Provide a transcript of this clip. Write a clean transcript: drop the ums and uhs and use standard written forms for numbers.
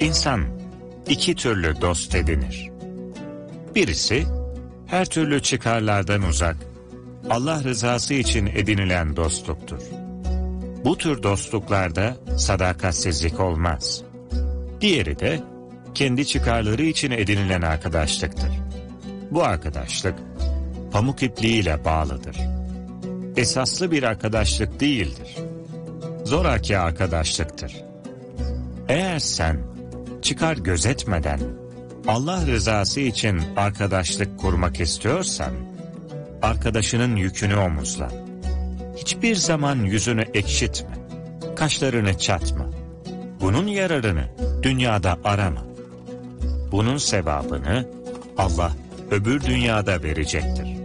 İnsan iki türlü dost edinir. Birisi, her türlü çıkarlardan uzak, Allah rızası için edinilen dostluktur. Bu tür dostluklarda sadakatsizlik olmaz. Diğeri de, kendi çıkarları için edinilen arkadaşlıktır. Bu arkadaşlık, pamuk ipliğiyle bağlıdır. Esaslı bir arkadaşlık değildir. Zoraki arkadaşlıktır. Eğer sen, çıkar gözetmeden, Allah rızası için arkadaşlık kurmak istiyorsan, arkadaşının yükünü omuzla. Hiçbir zaman yüzünü ekşitme, kaşlarını çatma. Bunun yararını dünyada arama. Bunun sevabını Allah öbür dünyada verecektir.